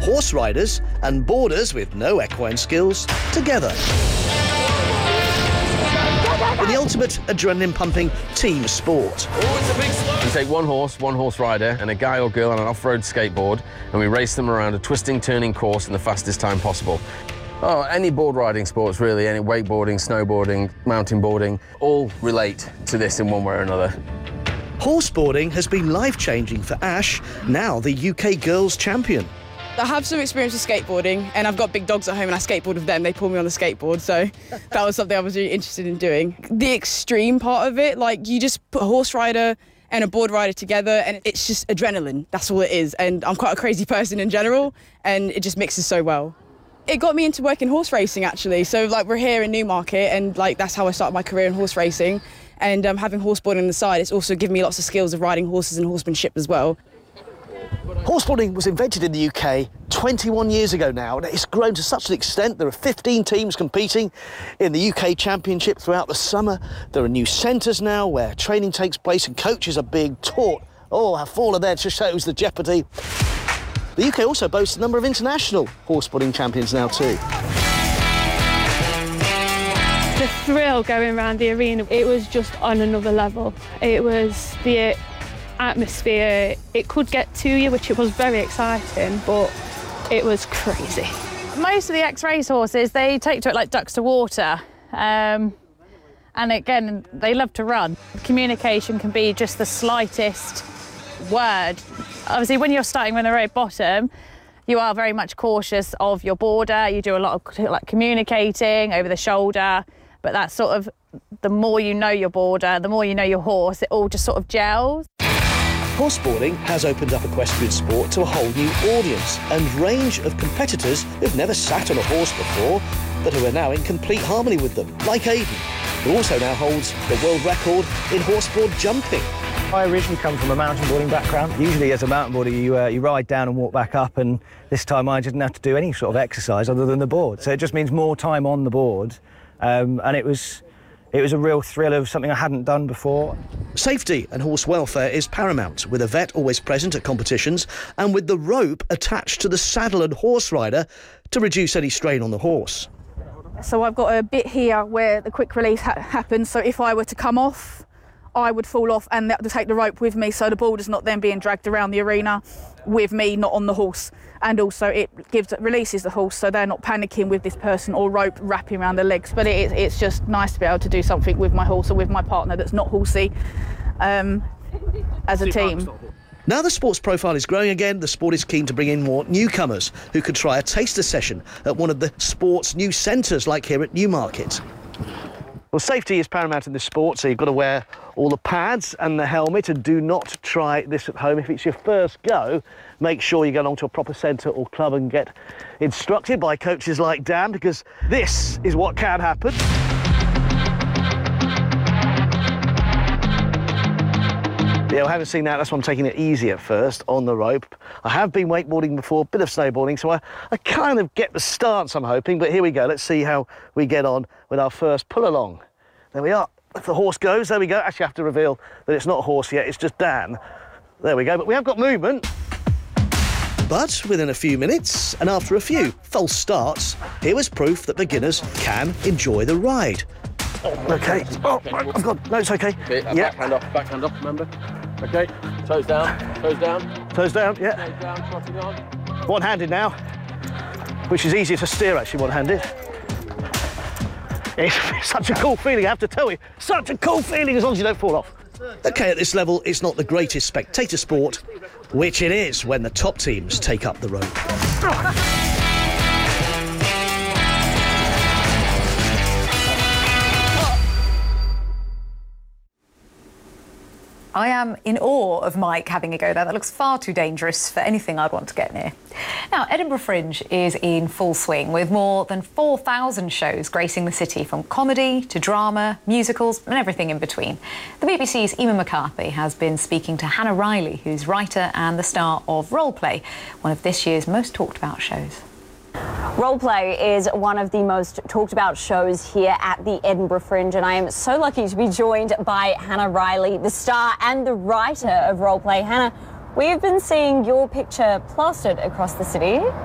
horse riders and boarders with no equine skills together in the ultimate adrenaline-pumping team sport. We take one horse rider, and a guy or girl on an off-road skateboard, and we race them around a twisting, turning course in the fastest time possible. Oh, any board riding sports really, any wakeboarding, snowboarding, mountain boarding, all relate to this in one way or another. Horseboarding has been life-changing for Ash, now the UK girls champion. I have some experience with skateboarding, and I've got big dogs at home and I skateboard with them. They pull me on the skateboard, so that was something I was really interested in doing. The extreme part of it, like you just put a horse rider and a board rider together and it's just adrenaline, that's all it is. And I'm quite a crazy person in general, and it just mixes so well. It got me into working horse racing actually, so like we're here in Newmarket and like that's how I started my career in horse racing. And having horseboarding on the side, it's also given me lots of skills of riding horses and horsemanship as well. Horseboarding was invented in the UK 21 years ago now, and it's grown to such an extent there are 15 teams competing in the UK Championship throughout the summer. There are new centres now where training takes place and coaches are being taught. Oh, how full of there just shows the jeopardy. The UK also boasts a number of international horseboarding champions now too. The thrill going around the arena, it was just on another level. It was the atmosphere, it could get to you, which it was very exciting, but it was crazy. Most of the ex-race horses, they take to it like ducks to water. And again, they love to run. Communication can be just the slightest word. Obviously, when you're starting from the very bottom, you are very much cautious of your boarder. You do a lot of like communicating over the shoulder, but that's sort of, the more you know your boarder, the more you know your horse, it all just sort of gels. Horseboarding has opened up equestrian sport to a whole new audience and range of competitors who've never sat on a horse before, but who are now in complete harmony with them, like Aiden, who also now holds the world record in horseboard jumping. I originally come from a mountain boarding background. Usually as a mountain boarder you ride down and walk back up, and this time I didn't have to do any sort of exercise other than the board. So it just means more time on the board, and it was a real thrill of something I hadn't done before. Safety and horse welfare is paramount, with a vet always present at competitions and with the rope attached to the saddle and horse rider to reduce any strain on the horse. So I've got a bit here where the quick release happens, so if I were to come off, I would fall off and have to take the rope with me, so the boarder's not then being dragged around the arena with me, not on the horse. And also it releases the horse, so they're not panicking with this person or rope wrapping around their legs. But it's just nice to be able to do something with my horse or with my partner that's not horsey as a team. Now the sports profile is growing again, the sport is keen to bring in more newcomers who could try a taster session at one of the sport's new centres, like here at Newmarket. Well, safety is paramount in this sport, so you've got to wear all the pads and the helmet, and do not try this at home. If it's your first go, make sure you go along to a proper centre or club and get instructed by coaches like Dan, because this is what can happen. Yeah, I haven't seen that. That's why I'm taking it easy at first on the rope. I have been wakeboarding before, a bit of snowboarding, so I kind of get the stance, I'm hoping. But here we go. Let's see how we get on with our first pull along. There we are. If the horse goes, there we go. Actually, I have to reveal that it's not a horse yet. It's just Dan. There we go. But we have got movement. But within a few minutes, and after a few false starts, here was proof that beginners can enjoy the ride. Okay. Oh, I've got... No, it's okay. Okay, backhand off, remember? Okay, toes down, toes down. Toes down, yeah. Toes down, trotting on. One-handed now, which is easier to steer, actually, one-handed. It's such a cool feeling, I have to tell you. Such a cool feeling, as long as you don't fall off. OK, at this level, it's not the greatest spectator sport, which it is when the top teams take up the rope. I am in awe of Mike having a go there. That looks far too dangerous for anything I'd want to get near. Now, Edinburgh Fringe is in full swing with more than 4,000 shows gracing the city, from comedy to drama, musicals and everything in between. The BBC's Emma McCarthy has been speaking to Hannah Riley, who's writer and the star of Roleplay, one of this year's most talked about shows. Roleplay is one of the most talked about shows here at the Edinburgh Fringe, and I am so lucky to be joined by Hannah Riley, the star and the writer of Roleplay. Hannah, we've been seeing your picture plastered across the city.